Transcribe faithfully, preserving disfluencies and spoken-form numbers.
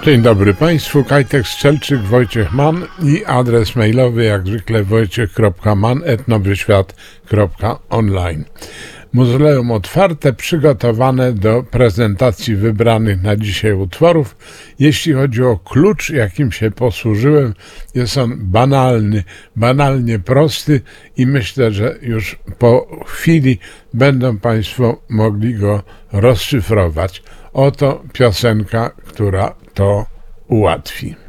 Dzień dobry Państwu, Kajtek Strzelczyk, Wojciech Mann i adres mailowy jak zwykle wojciech kropka mann at nowy świat kropka online. Muzeum otwarte, przygotowane do prezentacji wybranych na dzisiaj utworów. Jeśli chodzi o klucz, jakim się posłużyłem, jest on banalny, banalnie prosty i myślę, że już po chwili będą Państwo mogli go rozszyfrować. Oto piosenka, która to ułatwi.